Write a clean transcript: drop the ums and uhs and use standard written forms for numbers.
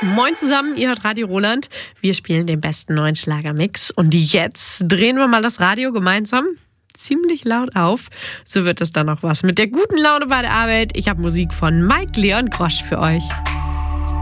Moin zusammen, ihr hört Radio Roland. Wir spielen den besten neuen Schlagermix. Und jetzt drehen wir mal das Radio gemeinsam ziemlich laut auf. So wird es dann noch was mit der guten Laune bei der Arbeit. Ich habe Musik von Mike Leon Grosch für euch.